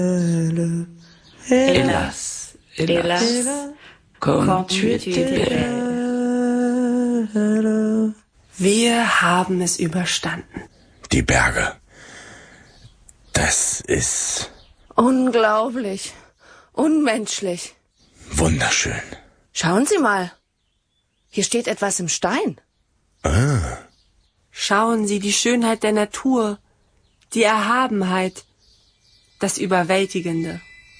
Hélas, comme tu étais belle. Wir haben es überstanden. Die Berge. Das ist Unglaublich. Unmenschlich. wunderschön. Schauen Sie mal. Hier steht etwas im Stein. Ah. Schauen Sie die Schönheit der Natur, die Erhabenheit, das Überwältigende.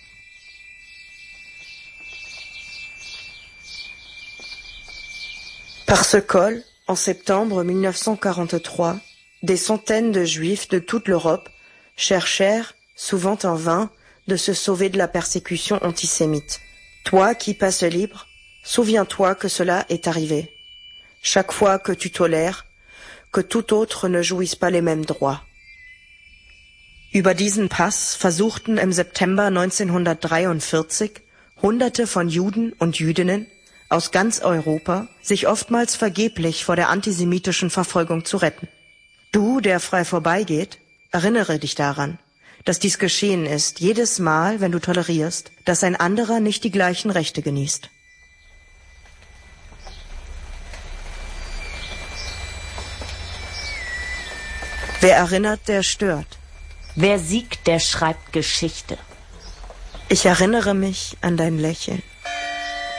Par ce col, en septembre 1943, des centaines de Juifs de toute l'Europe cherchèrent, souvent en vain, de se sauver de la persécution antisémite. Toi qui passes libre, souviens-toi que cela est arrivé. Chaque fois que tu tolères, que tout autre ne jouisse pas les mêmes droits. Über diesen Pass versuchten im September 1943 Hunderte von Juden und Jüdinnen aus ganz Europa, sich oftmals vergeblich vor der antisemitischen Verfolgung zu retten. Du, der frei vorbeigeht, erinnere dich daran, dass dies geschehen ist, jedes Mal, wenn du tolerierst, dass ein anderer nicht die gleichen Rechte genießt. Wer erinnert, der stört. Wer siegt, der schreibt Geschichte. Ich erinnere mich an dein Lächeln.